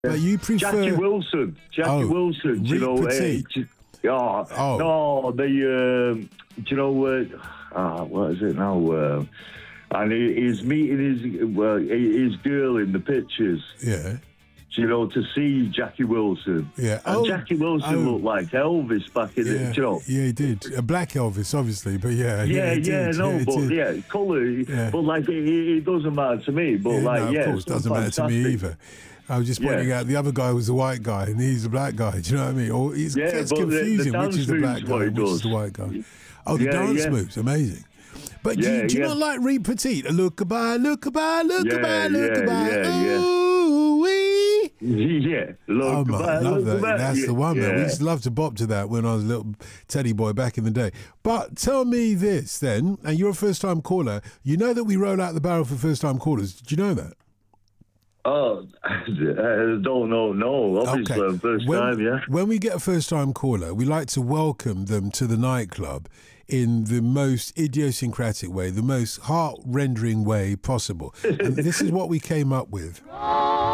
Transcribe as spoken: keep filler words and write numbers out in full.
But you prefer Jackie Wilson. Jackie oh, Wilson. Do you know? Petit. Uh, oh, oh, no, the um, do you know? Uh, ah, what is it now? Uh, and he, he's meeting his well, his girl in the pictures. Yeah. You know, to see Jackie Wilson. Yeah. And oh, Jackie Wilson oh. looked like Elvis back in yeah, the, you know. Yeah, he did. A black Elvis, obviously, but yeah. Yeah, Yeah, yeah, did. no, yeah, but did. yeah, colour. Yeah. But like, it, it doesn't matter to me. But yeah, like, no, of yeah, course, doesn't matter to me either. I was just pointing yeah. out the other guy was the white guy and he's the black guy. Do you know what I mean? Or it's, yeah, it's but confusing the, the which is the black guy and which is the white guy. Oh, the yeah, dance yeah. moves, amazing. But yeah, do you, do you yeah. not like Reed Petit? Look-a-bye, look-a-bye, look-a-bye, yeah, look-a-bye. Yeah, yeah, Ooh-wee. Yeah, look, oh man, back, love look that. back. That's yeah. the one, man. Yeah. We used to love to bop to that when I was a little teddy boy back in the day. But tell me this then, and you're a first-time caller. You know that we roll out the barrel for first-time callers. Did you know that? Oh, I don't know. No, obviously, okay. first when, time, yeah. When we get a first-time caller, we like to welcome them to the nightclub in the most idiosyncratic way, the most heart-rendering way possible. And this is what we came up with.